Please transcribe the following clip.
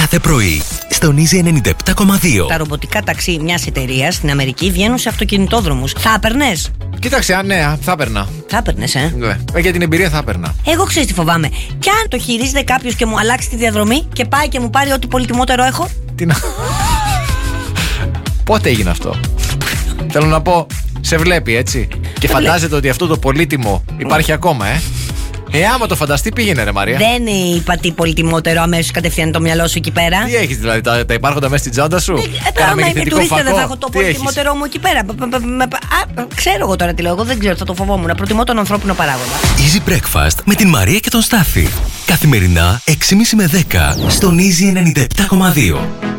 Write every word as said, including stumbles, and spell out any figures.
κάθε πρωί στον Easy ενενήντα επτά κόμμα δύο. Τα ρομποτικά ταξί μιας εταιρείας στην Αμερική βγαίνουν σε αυτοκινητόδρομους. Θα έπαιρνες? Κοίταξε, α, ναι, θα έπαιρνα. Θα έπαιρνες, ε. Ναι. Ε, για την εμπειρία θα έπαιρνα. Εγώ ξέρεις τι φοβάμαι. Κι αν το χειρίζεται κάποιος και μου αλλάξει τη διαδρομή και πάει και μου πάρει ό,τι πολυτιμότερο έχω. Τι να. Πότε έγινε αυτό? Θέλω να πω, σε βλέπει έτσι. Και φαντάζεται ότι αυτό το πολύτιμο υπάρχει ακόμα, ε. Ε, άμα το φανταστεί, πήγαινε, ρε Μαρία. Δεν είπα τι πολυτιμότερο, αμέσως κατευθείαν το μυαλό σου εκεί πέρα. Τι έχεις δηλαδή, τα, τα υπάρχοντα μέσα στην τσάντα σου? Ε, άμα είμαι τουρίστα, δεν θα έχω το πολυτιμότερό μου εκεί πέρα. Α, ξέρω εγώ τώρα τι λέω. Εγώ δεν ξέρω, θα το φοβόμουν. Προτιμώ τον ανθρώπινο παράγοντα. Easy Breakfast με την Μαρία και τον Στάφη. Καθημερινά έξι και τριάντα με δέκα στον Easy ενενήντα επτά κόμμα δύο.